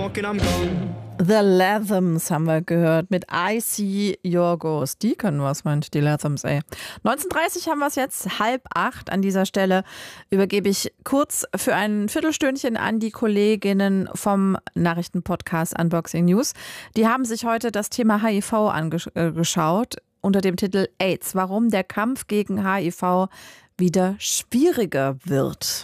walking, I'm gone. The Lathams haben wir gehört mit I See Your Ghost. Die können was, Mensch, die Lathams, ey. 19:30 haben wir es jetzt, 7:30. An dieser Stelle übergebe ich kurz für ein Viertelstündchen an die Kolleginnen vom Nachrichtenpodcast Unboxing News. Die haben sich heute das Thema HIV angeschaut unter dem Titel AIDS, warum der Kampf gegen HIV wieder schwieriger wird.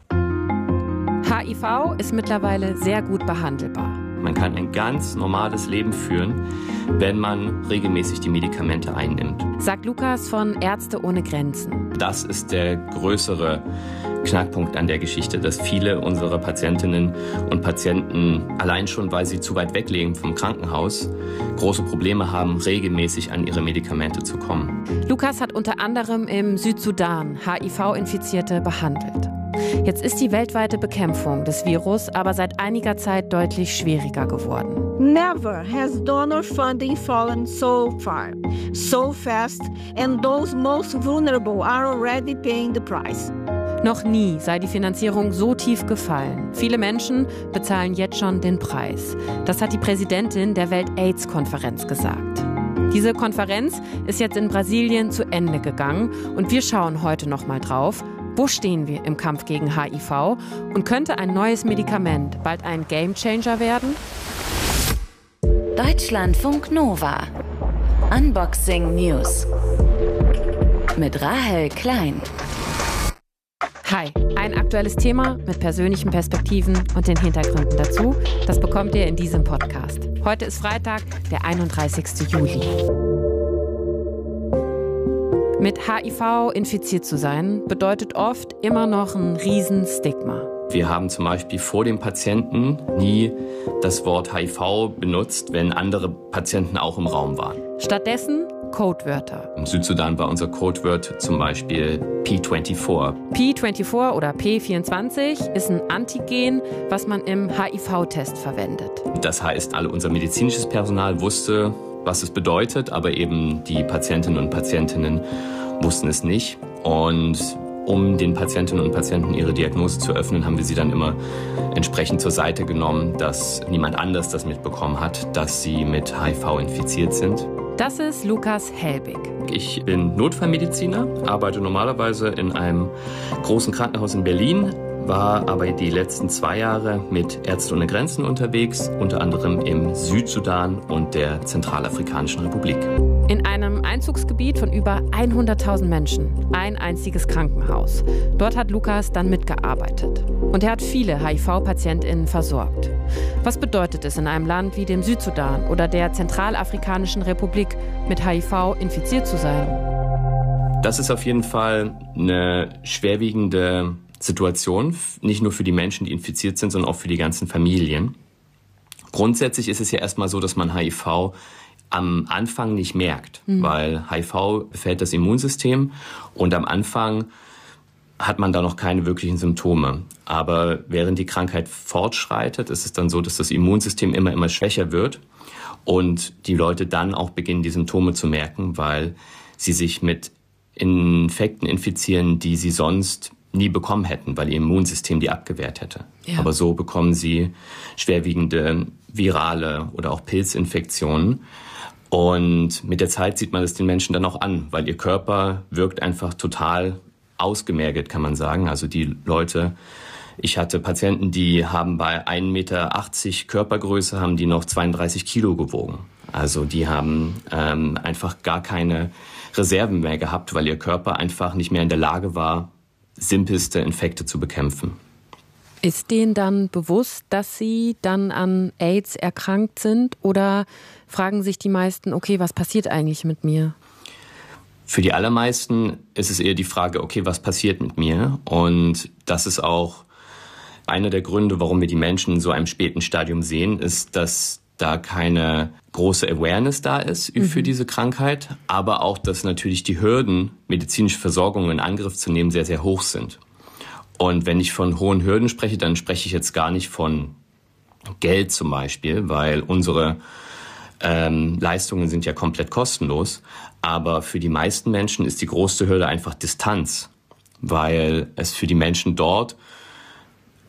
HIV ist mittlerweile sehr gut behandelbar. Man kann ein ganz normales Leben führen, wenn man regelmäßig die Medikamente einnimmt. Sagt Lukas von Ärzte ohne Grenzen. Das ist der größere Knackpunkt an der Geschichte, dass viele unserer Patientinnen und Patienten allein schon, weil sie zu weit weg leben vom Krankenhaus, große Probleme haben, regelmäßig an ihre Medikamente zu kommen. Lukas hat unter anderem im Südsudan HIV-Infizierte behandelt. Jetzt ist die weltweite Bekämpfung des Virus aber seit einiger Zeit deutlich schwieriger geworden. Never has donor funding fallen so far, so fast, and those most vulnerable are already paying the price. Noch nie sei die Finanzierung so tief gefallen. Viele Menschen bezahlen jetzt schon den Preis. Das hat die Präsidentin der Welt-AIDS-Konferenz gesagt. Diese Konferenz ist jetzt in Brasilien zu Ende gegangen und wir schauen heute noch mal drauf. Wo stehen wir im Kampf gegen HIV und könnte ein neues Medikament bald ein Gamechanger werden? Deutschlandfunk Nova. Unboxing News. Mit Rahel Klein. Hi, ein aktuelles Thema mit persönlichen Perspektiven und den Hintergründen dazu, das bekommt ihr in diesem Podcast. Heute ist Freitag, der 31. Juli. Mit HIV infiziert zu sein, bedeutet oft immer noch ein Riesenstigma. Wir haben zum Beispiel vor dem Patienten nie das Wort HIV benutzt, wenn andere Patienten auch im Raum waren. Stattdessen Codewörter. Im Südsudan war unser Codewort zum Beispiel P24. P24 oder P24 ist ein Antigen, was man im HIV-Test verwendet. Das heißt, unser medizinisches Personal wusste, was es bedeutet, aber eben die Patientinnen und Patientinnen wussten es nicht. Und um den Patientinnen und Patienten ihre Diagnose zu öffnen, haben wir sie dann immer entsprechend zur Seite genommen, dass niemand anders das mitbekommen hat, dass sie mit HIV infiziert sind. Das ist Lukas Helbig. Ich bin Notfallmediziner, arbeite normalerweise in einem großen Krankenhaus in Berlin, war aber die letzten 2 Jahre mit Ärzte ohne Grenzen unterwegs, unter anderem im Südsudan und der Zentralafrikanischen Republik. In einem Einzugsgebiet von über 100.000 Menschen, ein einziges Krankenhaus. Dort hat Lukas dann mitgearbeitet. Und er hat viele HIV-PatientInnen versorgt. Was bedeutet es, in einem Land wie dem Südsudan oder der Zentralafrikanischen Republik mit HIV infiziert zu sein? Das ist auf jeden Fall eine schwerwiegende Situation, nicht nur für die Menschen, die infiziert sind, sondern auch für die ganzen Familien. Grundsätzlich ist es ja erstmal so, dass man HIV am Anfang nicht merkt, weil HIV befällt das Immunsystem und am Anfang hat man da noch keine wirklichen Symptome. Aber während die Krankheit fortschreitet, ist es dann so, dass das Immunsystem immer schwächer wird und die Leute dann auch beginnen, die Symptome zu merken, weil sie sich mit Infekten infizieren, die sie sonst nie bekommen hätten, weil ihr Immunsystem die abgewehrt hätte. Ja. Aber so bekommen sie schwerwiegende virale oder auch Pilzinfektionen. Und mit der Zeit sieht man das den Menschen dann auch an, weil ihr Körper wirkt einfach total ausgemergelt, kann man sagen. Also die Leute, ich hatte Patienten, die haben bei 1,80 Meter Körpergröße, haben die noch 32 Kilo gewogen. Also die haben einfach gar keine Reserven mehr gehabt, weil ihr Körper einfach nicht mehr in der Lage war, simpelste Infekte zu bekämpfen. Ist denen dann bewusst, dass sie dann an AIDS erkrankt sind? Oder fragen sich die meisten, okay, was passiert eigentlich mit mir? Für die allermeisten ist es eher die Frage, okay, was passiert mit mir? Und das ist auch einer der Gründe, warum wir die Menschen in so einem späten Stadium sehen, ist, dass da keine große Awareness da ist für diese Krankheit, aber auch, dass natürlich die Hürden, medizinische Versorgung in Angriff zu nehmen, sehr, sehr hoch sind. Und wenn ich von hohen Hürden spreche, dann spreche ich jetzt gar nicht von Geld zum Beispiel, weil unsere Leistungen sind ja komplett kostenlos. Aber für die meisten Menschen ist die größte Hürde einfach Distanz, weil es für die Menschen dort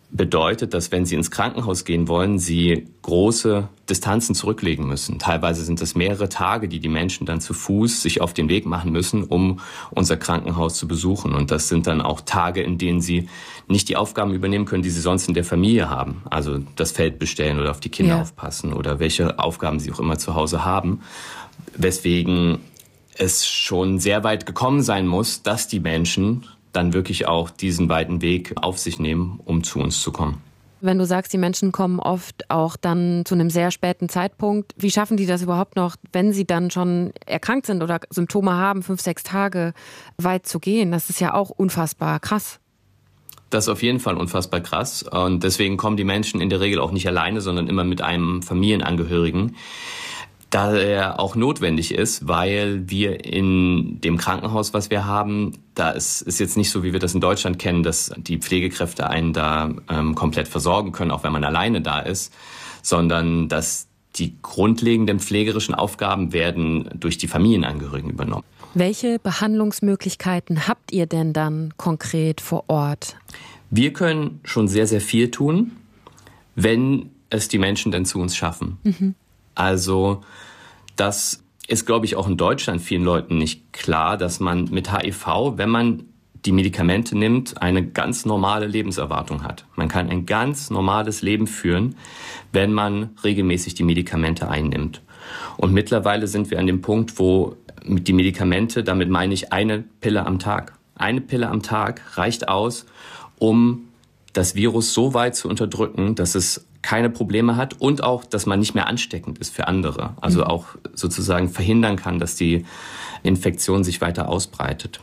bedeutet, dass wenn sie ins Krankenhaus gehen wollen, sie große Distanzen zurücklegen müssen. Teilweise sind es mehrere Tage, die Menschen dann zu Fuß sich auf den Weg machen müssen, um unser Krankenhaus zu besuchen. Und das sind dann auch Tage, in denen sie nicht die Aufgaben übernehmen können, die sie sonst in der Familie haben. Also das Feld bestellen oder auf die Kinder aufpassen oder welche Aufgaben sie auch immer zu Hause haben. Weswegen es schon sehr weit gekommen sein muss, dass die Menschen dann wirklich auch diesen weiten Weg auf sich nehmen, um zu uns zu kommen. Wenn du sagst, die Menschen kommen oft auch dann zu einem sehr späten Zeitpunkt, wie schaffen die das überhaupt noch, wenn sie dann schon erkrankt sind oder Symptome haben, 5-6 Tage weit zu gehen? Das ist ja auch unfassbar krass. Das ist auf jeden Fall unfassbar krass. Und deswegen kommen die Menschen in der Regel auch nicht alleine, sondern immer mit einem Familienangehörigen. Da er auch notwendig ist, weil wir in dem Krankenhaus, was wir haben, da ist jetzt nicht so, wie wir das in Deutschland kennen, dass die Pflegekräfte einen da komplett versorgen können, auch wenn man alleine da ist, sondern dass die grundlegenden pflegerischen Aufgaben werden durch die Familienangehörigen übernommen. Welche Behandlungsmöglichkeiten habt ihr denn dann konkret vor Ort? Wir können schon sehr, sehr viel tun, wenn es die Menschen dann zu uns schaffen. Also das ist, glaube ich, auch in Deutschland vielen Leuten nicht klar, dass man mit HIV, wenn man die Medikamente nimmt, eine ganz normale Lebenserwartung hat. Man kann ein ganz normales Leben führen, wenn man regelmäßig die Medikamente einnimmt. Und mittlerweile sind wir an dem Punkt, wo die Medikamente, damit meine ich eine Pille am Tag. Eine Pille am Tag reicht aus, um das Virus so weit zu unterdrücken, dass es keine Probleme hat und auch, dass man nicht mehr ansteckend ist für andere. Also auch sozusagen verhindern kann, dass die Infektion sich weiter ausbreitet.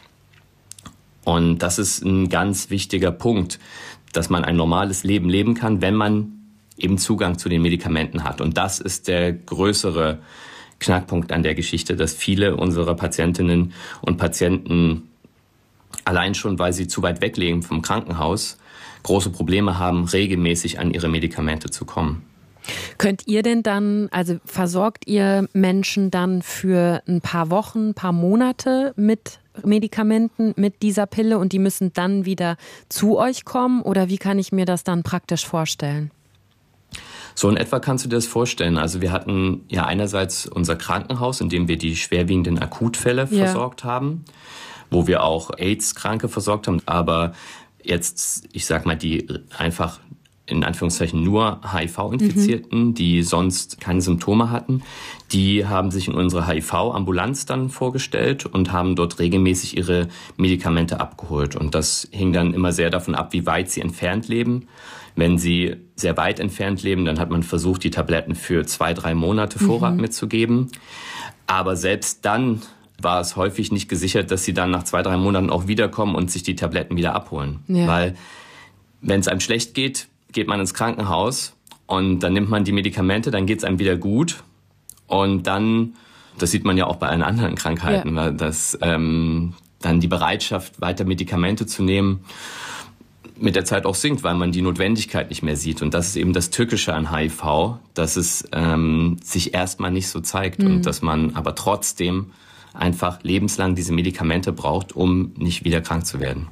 Und das ist ein ganz wichtiger Punkt, dass man ein normales Leben leben kann, wenn man eben Zugang zu den Medikamenten hat. Und das ist der größere Knackpunkt an der Geschichte, dass viele unserer Patientinnen und Patienten allein schon, weil sie zu weit weg leben vom Krankenhaus, große Probleme haben, regelmäßig an ihre Medikamente zu kommen. Könnt ihr denn dann, also versorgt ihr Menschen dann für ein paar Wochen, ein paar Monate mit Medikamenten, mit dieser Pille und die müssen dann wieder zu euch kommen? Oder wie kann ich mir das dann praktisch vorstellen? So in etwa kannst du dir das vorstellen. Also wir hatten ja einerseits unser Krankenhaus, in dem wir die schwerwiegenden Akutfälle versorgt haben, wo wir auch AIDS-Kranke versorgt haben, aber jetzt, ich sag mal, die einfach in Anführungszeichen nur HIV-Infizierten, die sonst keine Symptome hatten, die haben sich in unsere HIV-Ambulanz dann vorgestellt und haben dort regelmäßig ihre Medikamente abgeholt. Und das hing dann immer sehr davon ab, wie weit sie entfernt leben. Wenn sie sehr weit entfernt leben, dann hat man versucht, die Tabletten für 2-3 Monate Vorrat mitzugeben. Aber selbst dann war es häufig nicht gesichert, dass sie dann nach 2-3 Monaten auch wiederkommen und sich die Tabletten wieder abholen. Ja. Weil wenn es einem schlecht geht, geht man ins Krankenhaus und dann nimmt man die Medikamente, dann geht es einem wieder gut. Und dann, das sieht man ja auch bei allen anderen Krankheiten, weil dass dann die Bereitschaft, weiter Medikamente zu nehmen, mit der Zeit auch sinkt, weil man die Notwendigkeit nicht mehr sieht. Und das ist eben das Tückische an HIV, dass es sich erstmal nicht so zeigt und dass man aber trotzdem einfach lebenslang diese Medikamente braucht, um nicht wieder krank zu werden.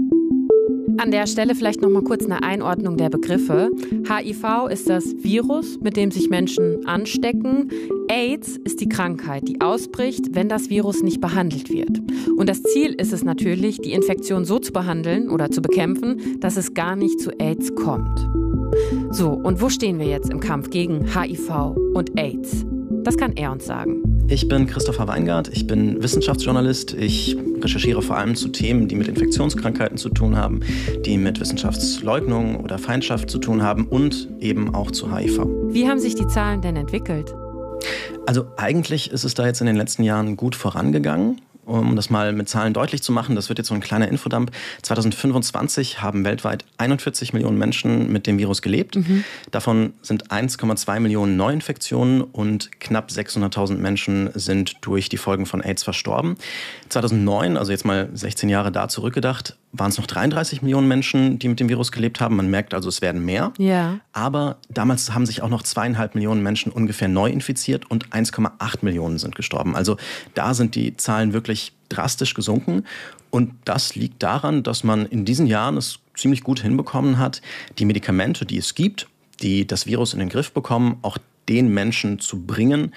An der Stelle vielleicht noch mal kurz eine Einordnung der Begriffe. HIV ist das Virus, mit dem sich Menschen anstecken. AIDS ist die Krankheit, die ausbricht, wenn das Virus nicht behandelt wird. Und das Ziel ist es natürlich, die Infektion so zu behandeln oder zu bekämpfen, dass es gar nicht zu AIDS kommt. So, und wo stehen wir jetzt im Kampf gegen HIV und AIDS? Das kann er uns sagen. Ich bin Christopher Weingart, ich bin Wissenschaftsjournalist. Ich recherchiere vor allem zu Themen, die mit Infektionskrankheiten zu tun haben, die mit Wissenschaftsleugnung oder Feindschaft zu tun haben und eben auch zu HIV. Wie haben sich die Zahlen denn entwickelt? Also eigentlich ist es da jetzt in den letzten Jahren gut vorangegangen. Um das mal mit Zahlen deutlich zu machen, das wird jetzt so ein kleiner Infodump. 2025 haben weltweit 41 Millionen Menschen mit dem Virus gelebt. Davon sind 1,2 Millionen Neuinfektionen und knapp 600.000 Menschen sind durch die Folgen von AIDS verstorben. 2009, also jetzt mal 16 Jahre da zurückgedacht, waren es noch 33 Millionen Menschen, die mit dem Virus gelebt haben. Man merkt also, es werden mehr. Ja. Aber damals haben sich auch noch 2,5 Millionen Menschen ungefähr neu infiziert und 1,8 Millionen sind gestorben. Also da sind die Zahlen wirklich drastisch gesunken. Und das liegt daran, dass man in diesen Jahren es ziemlich gut hinbekommen hat, die Medikamente, die es gibt, die das Virus in den Griff bekommen, auch den Menschen zu bringen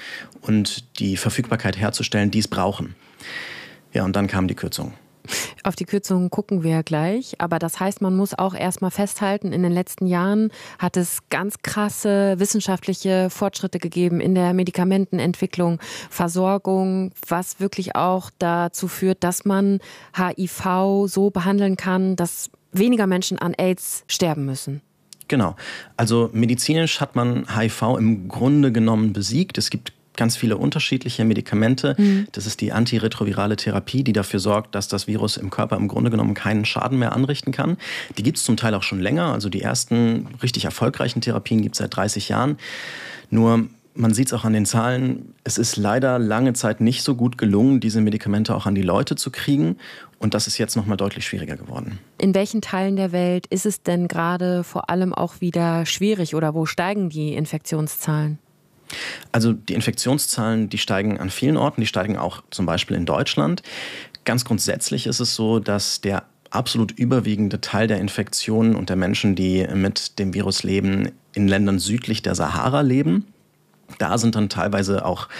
und die Verfügbarkeit herzustellen, die es brauchen. Ja, und dann kamen die Kürzungen. Auf die Kürzungen gucken wir gleich, aber das heißt, man muss auch erstmal festhalten, in den letzten Jahren hat es ganz krasse wissenschaftliche Fortschritte gegeben in der Medikamentenentwicklung, Versorgung, was wirklich auch dazu führt, dass man HIV so behandeln kann, dass weniger Menschen an AIDS sterben müssen. Genau. Also medizinisch hat man HIV im Grunde genommen besiegt. Es gibt ganz viele unterschiedliche Medikamente. Das ist die antiretrovirale Therapie, die dafür sorgt, dass das Virus im Körper im Grunde genommen keinen Schaden mehr anrichten kann. Die gibt es zum Teil auch schon länger. Also die ersten richtig erfolgreichen Therapien gibt es seit 30 Jahren. Nur man sieht es auch an den Zahlen, es ist leider lange Zeit nicht so gut gelungen, diese Medikamente auch an die Leute zu kriegen. Und das ist jetzt noch mal deutlich schwieriger geworden. In welchen Teilen der Welt ist es denn gerade vor allem auch wieder schwierig oder wo steigen die Infektionszahlen? Also die Infektionszahlen, die steigen an vielen Orten, die steigen auch zum Beispiel in Deutschland. Ganz grundsätzlich ist es so, dass der absolut überwiegende Teil der Infektionen und der Menschen, die mit dem Virus leben, in Ländern südlich der Sahara leben. Da sind dann teilweise auch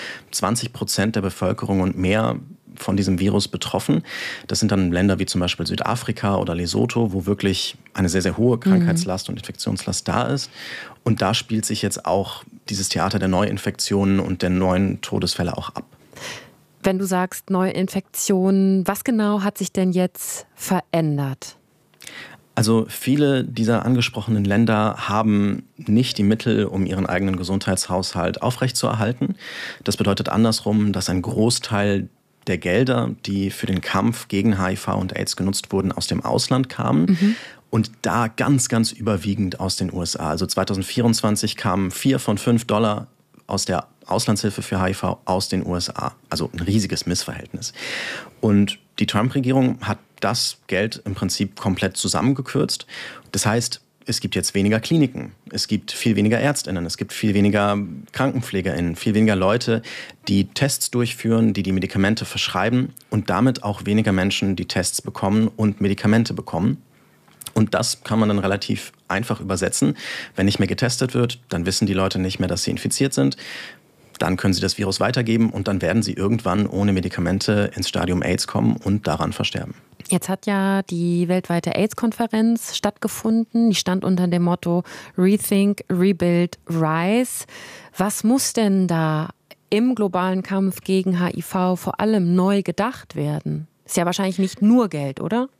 20% der Bevölkerung und mehr von diesem Virus betroffen. Das sind dann Länder wie zum Beispiel Südafrika oder Lesotho, wo wirklich eine sehr, sehr hohe Krankheitslast und Infektionslast da ist. Und da spielt sich jetzt auch dieses Theater der Neuinfektionen und der neuen Todesfälle auch ab. Wenn du sagst Neuinfektionen, was genau hat sich denn jetzt verändert? Also viele dieser angesprochenen Länder haben nicht die Mittel, um ihren eigenen Gesundheitshaushalt aufrechtzuerhalten. Das bedeutet andersrum, dass ein Großteil der Gelder, die für den Kampf gegen HIV und AIDS genutzt wurden, aus dem Ausland kamen. Und da ganz, ganz überwiegend aus den USA. Also 2024 kamen 4 von 5 Dollar aus der Auslandshilfe für HIV aus den USA. Also ein riesiges Missverhältnis. Und die Trump-Regierung hat das Geld im Prinzip komplett zusammengekürzt. Das heißt, es gibt jetzt weniger Kliniken, es gibt viel weniger ÄrztInnen, es gibt viel weniger KrankenpflegerInnen, viel weniger Leute, die Tests durchführen, die die Medikamente verschreiben und damit auch weniger Menschen, die Tests bekommen und Medikamente bekommen. Und das kann man dann relativ einfach übersetzen. Wenn nicht mehr getestet wird, dann wissen die Leute nicht mehr, dass sie infiziert sind. Dann können sie das Virus weitergeben und dann werden sie irgendwann ohne Medikamente ins Stadium AIDS kommen und daran versterben. Jetzt hat ja die weltweite AIDS-Konferenz stattgefunden. Die stand unter dem Motto Rethink, Rebuild, Rise. Was muss denn da im globalen Kampf gegen HIV vor allem neu gedacht werden? Ist ja wahrscheinlich nicht nur Geld, oder?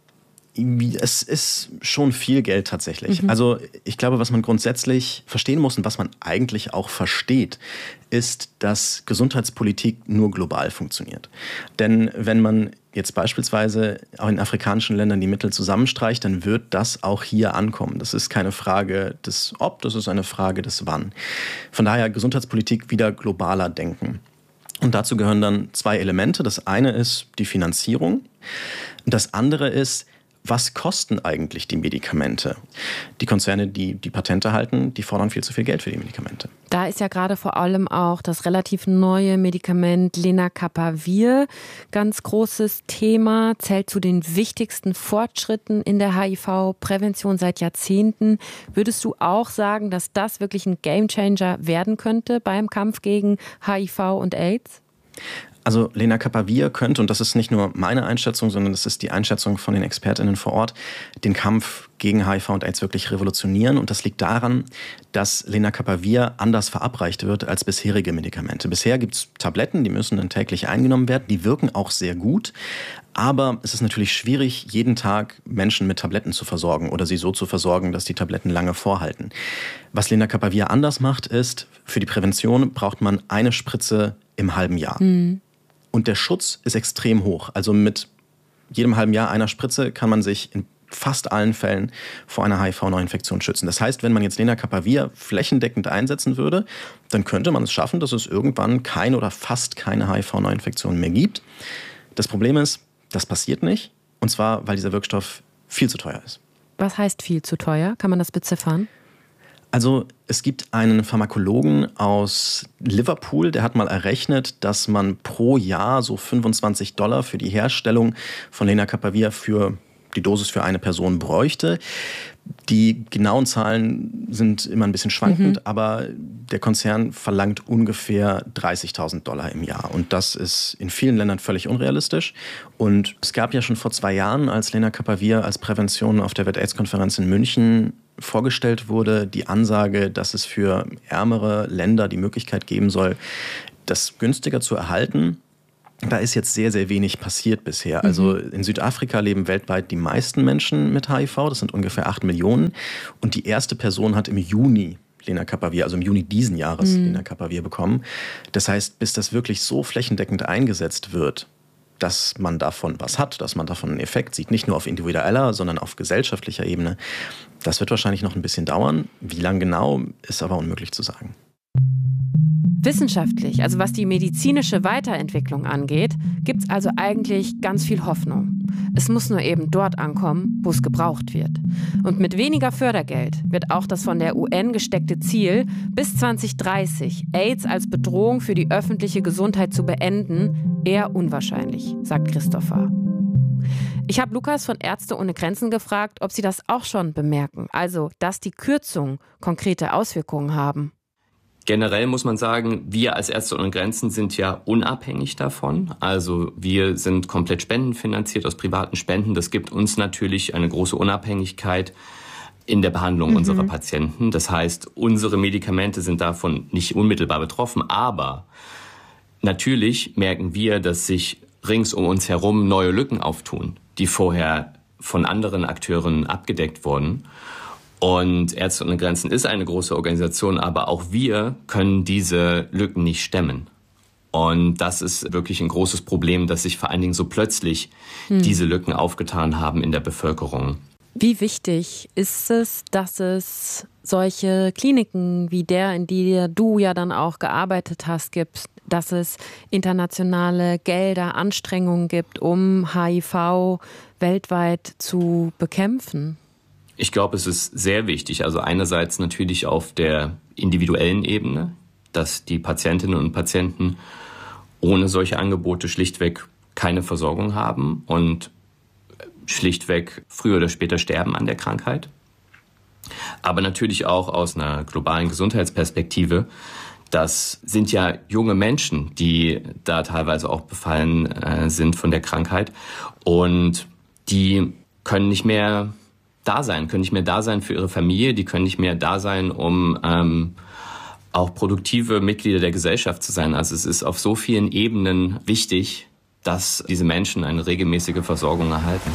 Es ist schon viel Geld tatsächlich. Also ich glaube, was man grundsätzlich verstehen muss und was man eigentlich auch versteht, ist, dass Gesundheitspolitik nur global funktioniert. Denn wenn man jetzt beispielsweise auch in afrikanischen Ländern die Mittel zusammenstreicht, dann wird das auch hier ankommen. Das ist keine Frage des Ob, das ist eine Frage des Wann. Von daher Gesundheitspolitik wieder globaler denken. Und dazu gehören dann 2 Elemente. Das eine ist die Finanzierung. Das andere ist, was kosten eigentlich die Medikamente? Die Konzerne, die die Patente halten, die fordern viel zu viel Geld für die Medikamente. Da ist ja gerade vor allem auch das relativ neue Medikament Lenacapavir ganz großes Thema, zählt zu den wichtigsten Fortschritten in der HIV-Prävention seit Jahrzehnten. Würdest du auch sagen, dass das wirklich ein Gamechanger werden könnte beim Kampf gegen HIV und AIDS? Also Lenacapavir könnte, und das ist nicht nur meine Einschätzung, sondern das ist die Einschätzung von den ExpertInnen vor Ort, den Kampf gegen HIV und AIDS wirklich revolutionieren. Und das liegt daran, dass Lenacapavir anders verabreicht wird als bisherige Medikamente. Bisher gibt es Tabletten, die müssen dann täglich eingenommen werden. Die wirken auch sehr gut. Aber es ist natürlich schwierig, jeden Tag Menschen mit Tabletten zu versorgen oder sie so zu versorgen, dass die Tabletten lange vorhalten. Was Lenacapavir anders macht, ist, für die Prävention braucht man eine Spritze im halben Jahr. Und der Schutz ist extrem hoch. Also mit jedem halben Jahr einer Spritze kann man sich in fast allen Fällen vor einer HIV-Neuinfektion schützen. Das heißt, wenn man jetzt Lenacapavir flächendeckend einsetzen würde, dann könnte man es schaffen, dass es irgendwann keine oder fast keine HIV-Neuinfektion mehr gibt. Das Problem ist, das passiert nicht. Und zwar, weil dieser Wirkstoff viel zu teuer ist. Was heißt viel zu teuer? Kann man das beziffern? Also es gibt einen Pharmakologen aus Liverpool, der hat mal errechnet, dass man pro Jahr so $25 für die Herstellung von Lenacapavir für die Dosis für eine Person bräuchte. Die genauen Zahlen sind immer ein bisschen schwankend, aber der Konzern verlangt ungefähr $30.000 im Jahr. Und das ist in vielen Ländern völlig unrealistisch. Und es gab ja schon vor 2 Jahren, als Lenacapavir als Prävention auf der Welt-AIDS-Konferenz in München vorgestellt wurde, die Ansage, dass es für ärmere Länder die Möglichkeit geben soll, das günstiger zu erhalten. Da ist jetzt sehr, sehr wenig passiert bisher. Also in Südafrika leben weltweit die meisten Menschen mit HIV. Das sind ungefähr 8 Millionen. Und die erste Person hat im Juni Lenacapavir, also im Juni diesen Jahres Lenacapavir bekommen. Das heißt, bis das wirklich so flächendeckend eingesetzt wird, dass man davon was hat, dass man davon einen Effekt sieht, nicht nur auf individueller, sondern auf gesellschaftlicher Ebene, das wird wahrscheinlich noch ein bisschen dauern. Wie lang genau, ist aber unmöglich zu sagen. Wissenschaftlich, also was die medizinische Weiterentwicklung angeht, gibt es also eigentlich ganz viel Hoffnung. Es muss nur eben dort ankommen, wo es gebraucht wird. Und mit weniger Fördergeld wird auch das von der UN gesteckte Ziel, bis 2030 AIDS als Bedrohung für die öffentliche Gesundheit zu beenden, eher unwahrscheinlich, sagt Christopher. Ich habe Lukas von Ärzte ohne Grenzen gefragt, ob sie das auch schon bemerken, also dass die Kürzungen konkrete Auswirkungen haben. Generell muss man sagen, wir als Ärzte ohne Grenzen sind ja unabhängig davon. Also wir sind komplett spendenfinanziert aus privaten Spenden. Das gibt uns natürlich eine große Unabhängigkeit in der Behandlung unserer Patienten. Das heißt, unsere Medikamente sind davon nicht unmittelbar betroffen. Aber natürlich merken wir, dass sich rings um uns herum neue Lücken auftun, die vorher von anderen Akteuren abgedeckt wurden. Und Ärzte ohne Grenzen ist eine große Organisation, aber auch wir können diese Lücken nicht stemmen. Und das ist wirklich ein großes Problem, dass sich vor allen Dingen so plötzlich diese Lücken aufgetan haben in der Bevölkerung. Wie wichtig ist es, dass es solche Kliniken wie der, in der du ja dann auch gearbeitet hast, gibt, dass es internationale Gelder, Anstrengungen gibt, um HIV weltweit zu bekämpfen? Ich glaube, es ist sehr wichtig. Also einerseits natürlich auf der individuellen Ebene, dass die Patientinnen und Patienten ohne solche Angebote schlichtweg keine Versorgung haben und schlichtweg früher oder später sterben an der Krankheit. Aber natürlich auch aus einer globalen Gesundheitsperspektive. Das sind ja junge Menschen, die da teilweise auch befallen sind von der Krankheit. Und die können nicht mehr da sein für ihre Familie, die können nicht mehr da sein, um auch produktive Mitglieder der Gesellschaft zu sein. Also es ist auf so vielen Ebenen wichtig, dass diese Menschen eine regelmäßige Versorgung erhalten.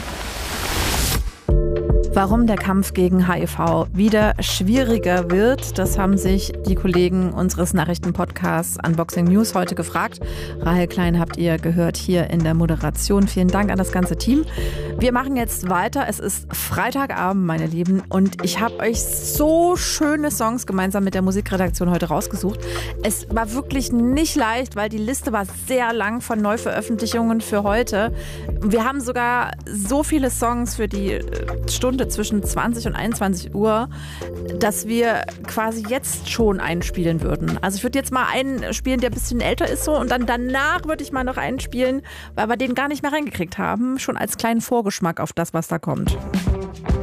Warum der Kampf gegen HIV wieder schwieriger wird, das haben sich die Kollegen unseres Nachrichtenpodcasts Unboxing News heute gefragt. Rahel Klein habt ihr gehört hier in der Moderation. Vielen Dank an das ganze Team. Wir machen jetzt weiter. Es ist Freitagabend, meine Lieben, und ich habe euch so schöne Songs gemeinsam mit der Musikredaktion heute rausgesucht. Es war wirklich nicht leicht, weil die Liste war sehr lang von Neuveröffentlichungen für heute. Wir haben sogar so viele Songs für die Stunde zwischen 20 und 21 Uhr, dass wir quasi jetzt schon einspielen würden. Also ich würde jetzt mal einen spielen, der ein bisschen älter ist so, und dann danach würde ich mal noch einen spielen, weil wir den gar nicht mehr reingekriegt haben, schon als kleinen Vorgeschmack auf das, was da kommt.